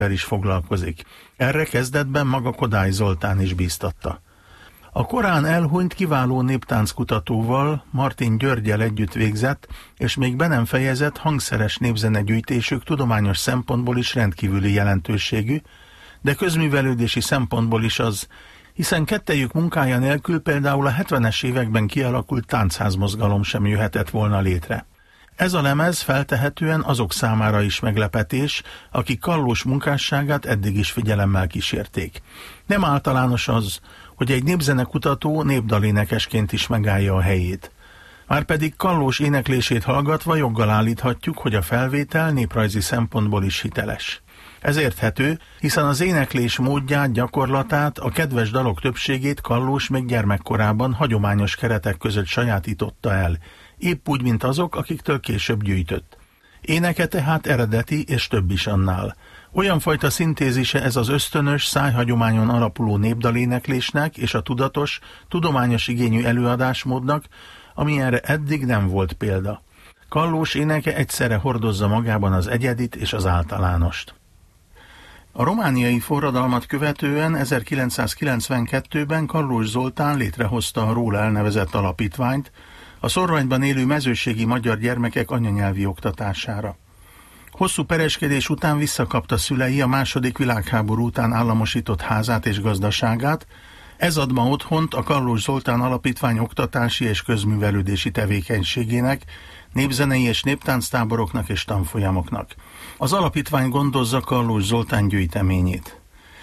is foglalkozik. Erre kezdetben maga Kodály Zoltán is bíztatta. A korán elhunyt kiváló néptánckutatóval, Martin Györggyel együtt végzett, és még be nem fejezett hangszeres népzenegyűjtésük tudományos szempontból is rendkívüli jelentőségű, de közművelődési szempontból is az, hiszen kettejük munkája nélkül például a 70-es években kialakult táncházmozgalom sem jöhetett volna létre. Ez a lemez feltehetően azok számára is meglepetés, akik Kallós munkásságát eddig is figyelemmel kísérték. Nem általános az, hogy egy népzenekutató népdalénekesként is megállja a helyét. Márpedig Kallós éneklését hallgatva joggal állíthatjuk, hogy a felvétel néprajzi szempontból is hiteles. Ez érthető, hiszen az éneklés módját, gyakorlatát, a kedves dalok többségét Kallós még gyermekkorában hagyományos keretek között sajátította el, épp úgy, mint azok, akiktől később gyűjtött. Éneke tehát eredeti és több is annál. Olyan fajta szintézise ez az ösztönös, szájhagyományon alapuló népdaléneklésnek és a tudatos, tudományos igényű előadásmódnak, amilyenre eddig nem volt példa. Kallós éneke egyszerre hordozza magában az egyedit és az általánost. A romániai forradalmat követően 1992-ben Kallós Zoltán létrehozta a róla elnevezett alapítványt, a Szorványban élő mezőségi magyar gyermekek anyanyelvi oktatására. Hosszú pereskedés után visszakapta szülei a II. Világháború után államosított házát és gazdaságát, ez ad ma otthont a Kallós Zoltán Alapítvány oktatási és közművelődési tevékenységének, népzenei és néptánctáboroknak és tanfolyamoknak. Az alapítvány gondozza Kallós Zoltán gyűjteményét.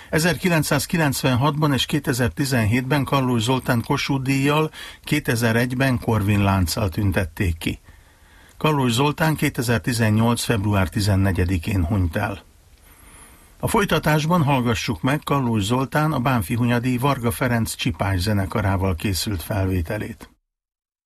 1996-ban és 2017-ben Kallós Zoltán Kossuth-díjjal, 2001-ben Korvin lánccal tüntették ki. Kallós Zoltán 2018. február 14-én hunyt el. A folytatásban hallgassuk meg Kallós Zoltán a Bánffyhunyadi Varga Ferenc Csipás zenekarával készült felvételét.